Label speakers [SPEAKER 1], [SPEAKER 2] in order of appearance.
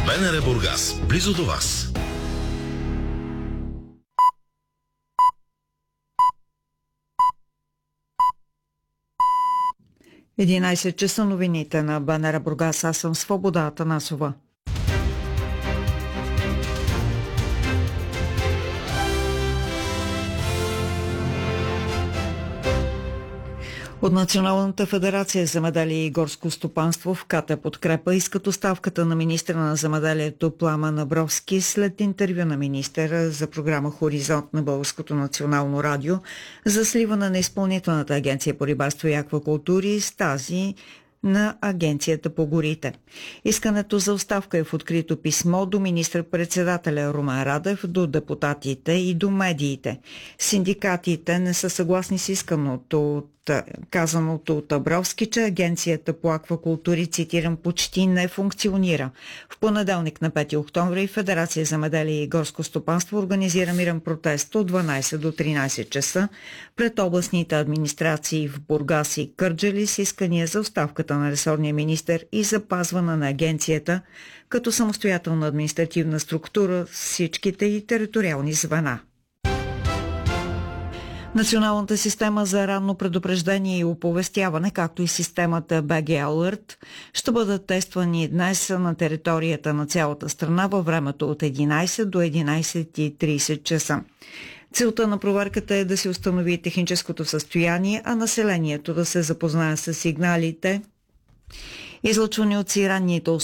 [SPEAKER 1] БНР Бургас, близо до вас.
[SPEAKER 2] 11 часа, новините на БНР Бургас. Аз съм Свобода Атанасова. От Националната федерация земеделие и горско стопанство в КТ Подкрепа искат оставката на министра на земеделието Пламен Абровски след интервю на министъра за програма Хоризонт на Българското национално радио за сливане на Изпълнителната агенция по рибарство и аквакултури с тази на Агенцията по горите. Искането за оставка е в открито писмо до министър-председателя Румен Радев, до депутатите и до медиите. Синдикатите не са съгласни с казаното от Абровски, че Агенцията по аквакултури, цитирам, почти не функционира. В понеделник на 5 октомври Федерация земеделие и горско стопанство организира мирен протест от 12 до 13 часа пред областните администрации в Бургас и Кърджали с искания за оставката на ресорния министър и запазване на агенцията като самостоятелна административна структура с всичките и териториални звена. Националната система за ранно предупреждение и оповестяване, както и системата BG Alert, ще бъдат тествани днес на територията на цялата страна във времето от 11 до 11:30 часа. Целта на проверката е да се установи техническото състояние, а населението да се запознае с сигналите, излъчвани от ранните